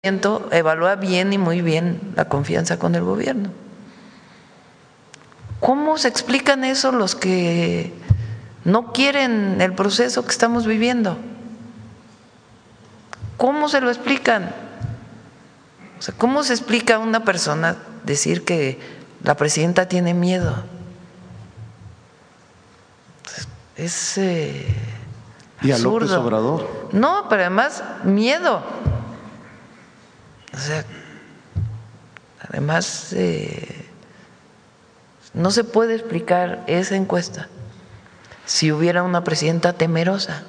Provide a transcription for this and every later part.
evalúa bien y muy bien la confianza con el gobierno. ¿Cómo se explican eso los que no quieren el proceso que estamos viviendo? ¿Cómo se lo explican? O sea, ¿cómo se explica a una persona decir que la presidenta tiene miedo? Es ¿Y a absurdo. López Obrador? No, pero además miedo. O sea, además no se puede explicar esa encuesta si hubiera una presidenta temerosa.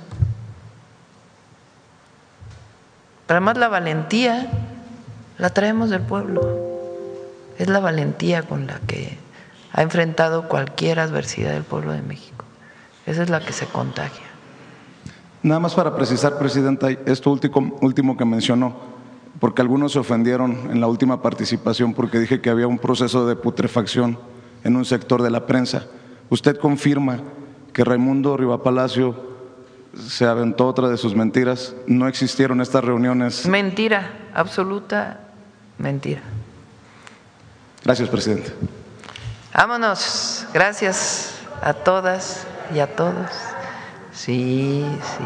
Pero además la valentía la traemos del pueblo. Es la valentía con la que ha enfrentado cualquier adversidad del pueblo de México. Esa es la que se contagia. Nada más para precisar, presidenta, esto último que mencionó, porque algunos se ofendieron en la última participación porque dije que había un proceso de putrefacción en un sector de la prensa. ¿Usted confirma que Raimundo Rivapalacio se aventó otra de sus mentiras? ¿No existieron estas reuniones? Mentira, absoluta mentira. Gracias, presidente. Vámonos. Gracias a todas y a todos. Sí.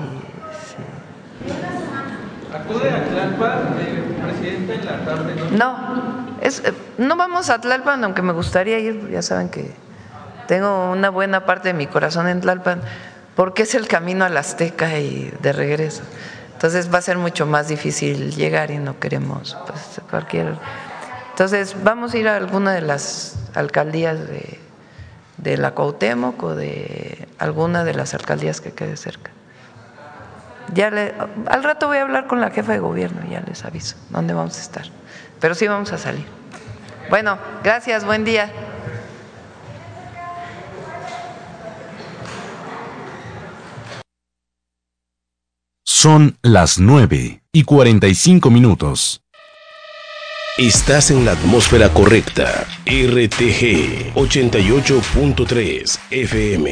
¿Acude a Tlalpan, presidente, en la tarde? No vamos a Tlalpan, aunque me gustaría ir. Ya saben que tengo una buena parte de mi corazón en Tlalpan, porque es el camino al Azteca y de regreso. Entonces va a ser mucho más difícil llegar y no queremos pues cualquier. Entonces vamos a ir a alguna de las alcaldías de la Cuauhtémoc o de alguna de las alcaldías que quede cerca. Al rato voy a hablar con la jefa de gobierno y ya les aviso dónde vamos a estar. Pero sí vamos a salir. Bueno, gracias, buen día. Son las 9:45. Estás en la atmósfera correcta. RTG 88.3 FM.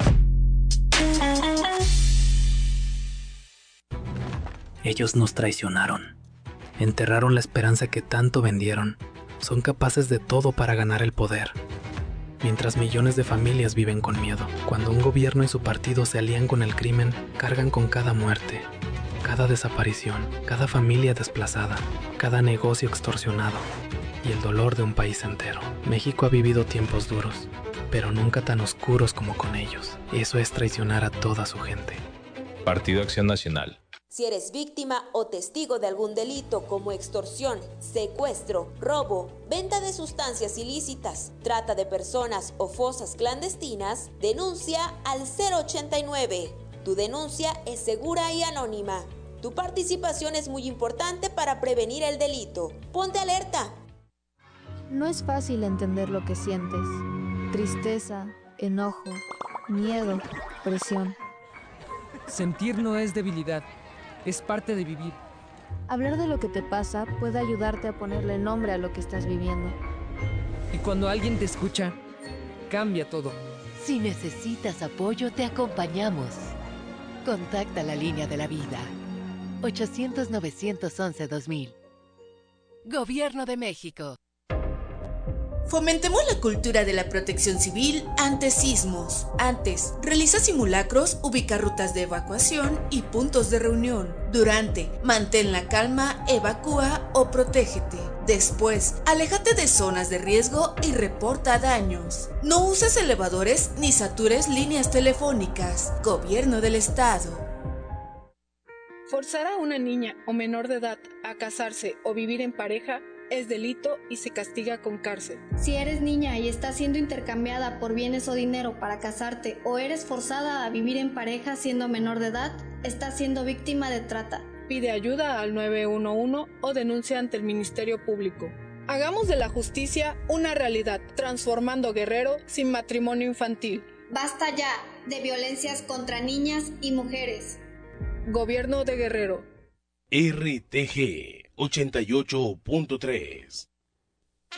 Ellos nos traicionaron. Enterraron la esperanza que tanto vendieron. Son capaces de todo para ganar el poder. Mientras millones de familias viven con miedo. Cuando un gobierno y su partido se alían con el crimen, cargan con cada muerte, cada desaparición, cada familia desplazada, cada negocio extorsionado y el dolor de un país entero. México ha vivido tiempos duros, pero nunca tan oscuros como con ellos. Eso es traicionar a toda su gente. Partido Acción Nacional. Si eres víctima o testigo de algún delito como extorsión, secuestro, robo, venta de sustancias ilícitas, trata de personas o fosas clandestinas, denuncia al 089. Tu denuncia es segura y anónima. Tu participación es muy importante para prevenir el delito. Ponte alerta. No es fácil entender lo que sientes. Tristeza, enojo, miedo, presión. Sentir no es debilidad. Es parte de vivir. Hablar de lo que te pasa puede ayudarte a ponerle nombre a lo que estás viviendo. Y cuando alguien te escucha, cambia todo. Si necesitas apoyo, te acompañamos. Contacta la línea de la vida. 800-911-2000. Gobierno de México. Fomentemos la cultura de la protección civil ante sismos. Antes, realiza simulacros, ubica rutas de evacuación y puntos de reunión. Durante, mantén la calma, evacúa o protégete. Después, aléjate de zonas de riesgo y reporta daños. No uses elevadores ni satures líneas telefónicas. Gobierno del Estado. Forzar a una niña o menor de edad a casarse o vivir en pareja es delito y se castiga con cárcel. Si eres niña y estás siendo intercambiada por bienes o dinero para casarte o eres forzada a vivir en pareja siendo menor de edad, estás siendo víctima de trata. Pide ayuda al 911 o denuncia ante el Ministerio Público. Hagamos de la justicia una realidad, transformando Guerrero sin matrimonio infantil. Basta ya de violencias contra niñas y mujeres. Gobierno de Guerrero. RTG 88.3